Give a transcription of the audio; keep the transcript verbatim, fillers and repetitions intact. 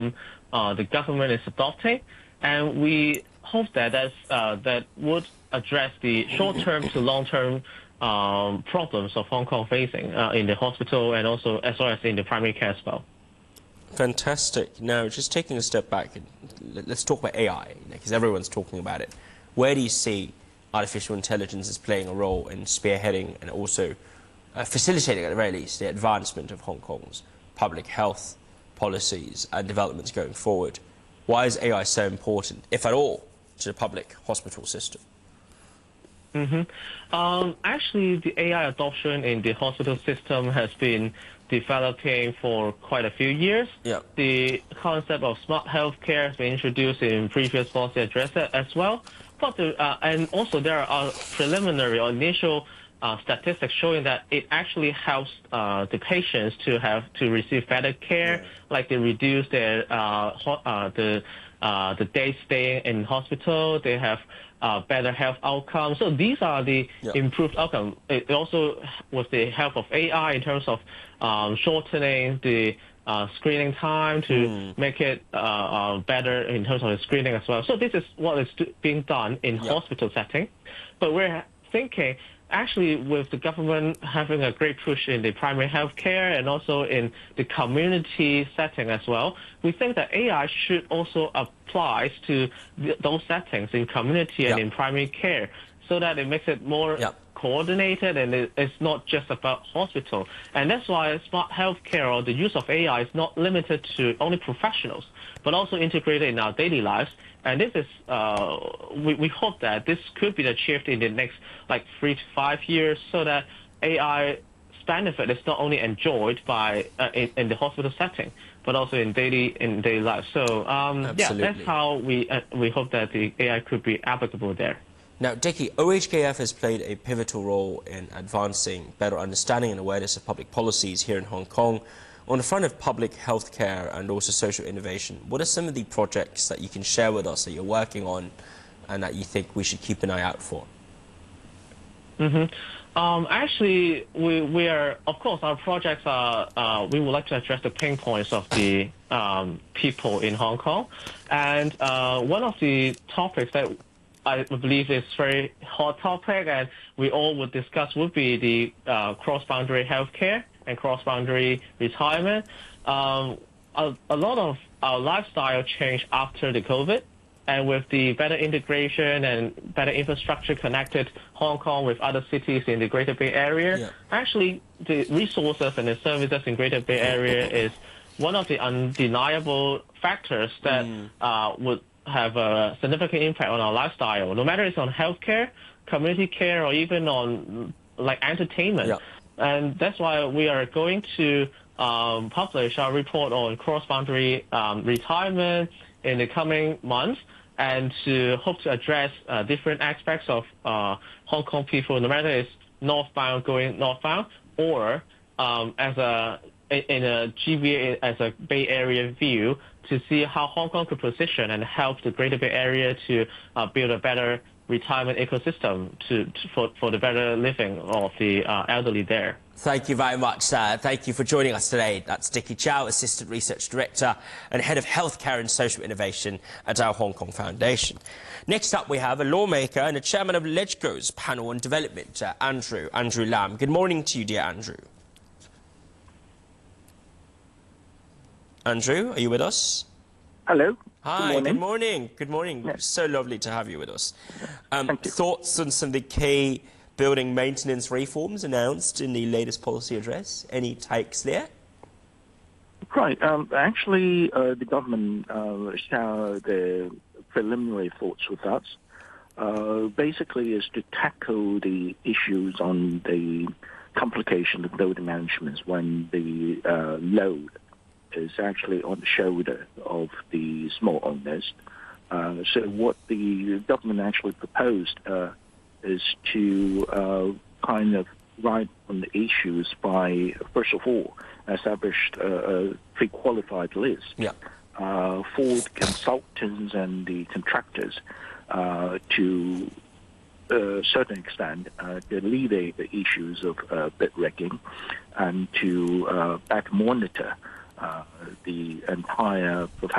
uh, the government is adopting, and we hope that that's, uh, that would address the short-term to long-term um, problems of Hong Kong facing uh, in the hospital and also as well as in the primary care as well. Fantastic. Now, just taking a step back, let's talk about A I, because everyone's talking about it. Where do you see artificial intelligence as playing a role in spearheading and also uh, facilitating, at the very least, the advancement of Hong Kong's public health policies and developments going forward? Why is A I so important, if at all, to the public hospital system? Mm-hmm. Um, actually, the A I adoption in the hospital system has been developing for quite a few years. Yeah. The concept of smart healthcare has been introduced in previous policy addresses as well. But the, uh, and also there are preliminary or initial uh, statistics showing that it actually helps uh, the patients to have to receive better care, yeah. like they reduce their uh, ho uh, the uh, the day stay in hospital. They have Uh, better health outcomes. So these are the yeah. improved outcomes. It also, with the help of A I in terms of um, shortening the uh, screening time to mm. make it uh, uh, better in terms of the screening as well. So this is what is being done in yeah. hospital setting. But we're thinking, actually, with the government having a great push in the primary health care and also in the community setting as well, we think that A I should also apply to th those settings in community and yep. in primary care so that it makes it more yep. coordinated and it, it's not just about hospital. And that's why smart healthcare or the use of A I is not limited to only professionals, but also integrated in our daily lives. And this is, uh, we, we hope that this could be achieved in the next like three to five years so that A I's benefit is not only enjoyed by uh, in, in the hospital setting, but also in daily in daily life. So um, yeah, that's how we uh, we hope that the A I could be applicable there. Now, Dickie, O H K F has played a pivotal role in advancing better understanding and awareness of public policies here in Hong Kong. On the front of public health care and also social innovation, what are some of the projects that you can share with us that you're working on and that you think we should keep an eye out for? Mm-hmm. Um, actually, we, we are, of course, our projects are, uh, we would like to address the pain points of the um, people in Hong Kong. And uh, one of the topics that I believe is very hot topic and we all would discuss would be the uh, cross-boundary healthcare and cross-boundary retirement. Um, a, a lot of our lifestyle changed after the COVID. And with the better integration and better infrastructure connected Hong Kong with other cities in the Greater Bay Area, yeah. actually the resources and the services in Greater Bay Area is one of the undeniable factors that mm. uh, would have a significant impact on our lifestyle, no matter it's on healthcare, community care, or even on like entertainment. Yeah. And that's why we are going to um, publish our report on cross-boundary um, retirement in the coming months, and to hope to address uh, different aspects of uh, Hong Kong people, no matter it's northbound going northbound, or um, as a in a G B A as a Bay Area view to see how Hong Kong could position and help the Greater Bay Area to uh, build a better retirement ecosystem to, to for for the better living of the uh, elderly there. Thank you very much, sir. Thank you for joining us today. That's Dickie Chow, Assistant Research Director and Head of Healthcare and Social Innovation at our Hong Kong Foundation. Next up, we have a lawmaker and the Chairman of LegCo's Panel on Development, uh, Andrew, Andrew Lam. Good morning to you, dear Andrew. Andrew, are you with us? Hello. Hi, good morning. Good morning. Good morning. Yes. So lovely to have you with us. Um, Thank you. Thoughts on some of the key building maintenance reforms announced in the latest policy address? Any takes there? Right. Um, actually, uh, the government uh, shared the preliminary thoughts with us. Uh, basically, is to tackle the issues on the complication of load management when the uh, load is actually on the shoulder of the small owners. Uh, so what the government actually proposed uh, is to uh, kind of write on the issues by, first of all, established uh, a pre-qualified list yeah. uh, for the consultants and the contractors uh, to a certain extent uh, to alleviate the issues of uh, bid rigging and to uh, back monitor uh, the entire profession.